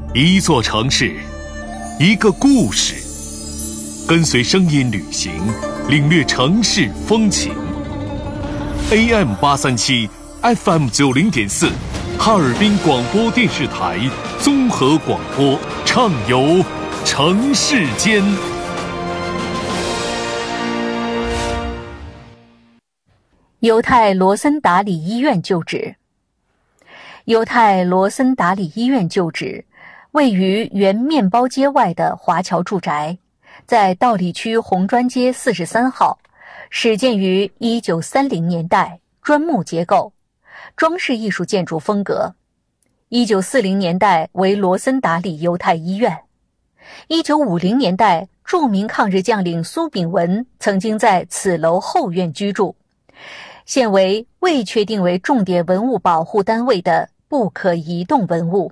一座城市，一个故事，跟随声音旅行，领略城市风情。AM837 FM90.4，哈尔滨广播电视台综合广播，畅游城市间。 犹太罗森达里医院旧址。犹太罗森达里医院旧址位于原面包街外的华侨住宅，在道里区红砖街43号，始建于1930年代，砖木结构，装饰艺术建筑风格。1940年代为罗森达里犹太医院。1950年代，著名抗日将领苏炳文曾经在此楼后院居住，现为未确定为重点文物保护单位的不可移动文物。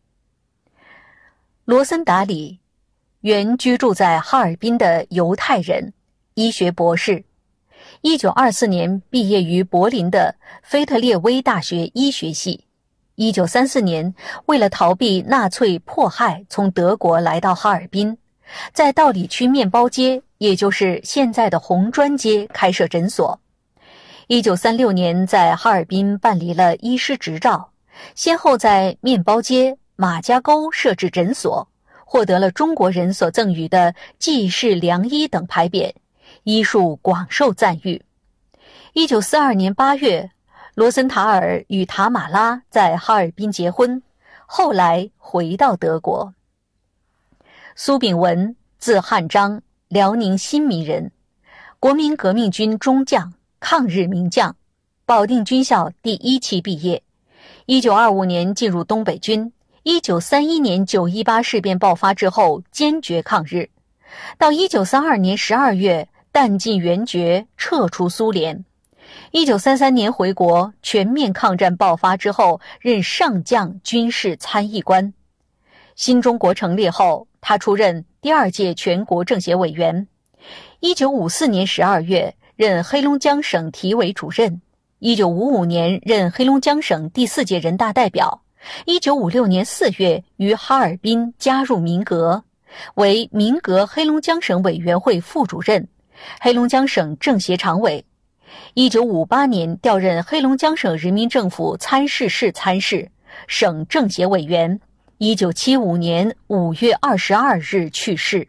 罗森达里原居住在哈尔滨的犹太人，医学博士，1924年毕业于柏林的菲特列威大学医学系。1934年为了逃避纳粹迫害，从德国来到哈尔滨，在道里区面包街，也就是现在的红砖街开设诊所。1936年在哈尔滨办理了医师执照，先后在面包街、马家沟设置诊所，获得了中国人所赠予的济世良医等牌匾，医术广受赞誉。1942年8月，罗森塔尔与塔马拉在哈尔滨结婚，后来回到德国。苏炳文，字汉章，辽宁新民人，国民革命军中将，抗日名将，保定军校第1期毕业。1925年进入东北军，1931年918事变爆发之后坚决抗日，到1932年12月弹尽援绝，撤出苏联。1933年回国，全面抗战爆发之后任上将军事参议官。新中国成立后，他出任第2届全国政协委员。1954年12月任黑龙江省体委主任，1955年任黑龙江省第4届人大代表，1956年4月于哈尔滨加入民革，为民革黑龙江省委员会副主任，黑龙江省政协常委。1958年调任黑龙江省人民政府参事室参事，省政协委员。1975年5月22日去世。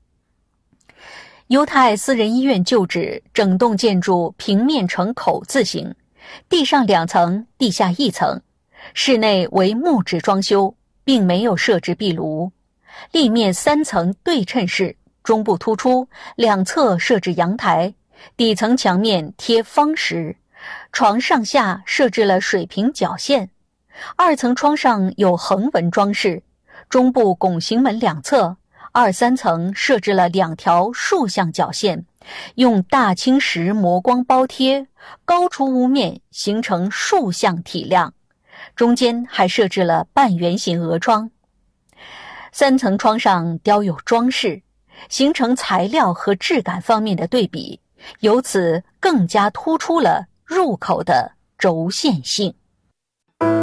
犹太私人医院旧址整栋建筑平面呈口字形，地上2层，地下1层，室内为木质装修，并没有设置壁炉，立面3层对称式，中部突出，两侧设置阳台，底层墙面贴方石，床上下设置了水平角线，2层窗上有横纹装饰，中部拱形门两侧2、3层设置了2条竖向角线，用大青石磨光包贴，高出屋面，形成竖向体量，中间还设置了半圆形额窗。3层窗上雕有装饰，形成材料和质感方面的对比，由此更加突出了入口的轴线性。